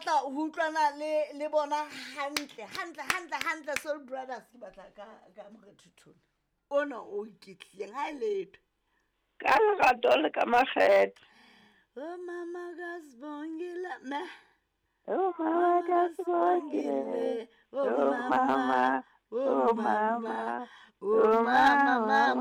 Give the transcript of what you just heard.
batla ho utlwana le bona hantle Soul Brothers ke batla ka Morethuthuni ona o iketlileng ha letho ka lerato le ka makgetho. Oh mama kasibongile me Oh mama kasibongile. Oh mama. Oh mama. Oh mama.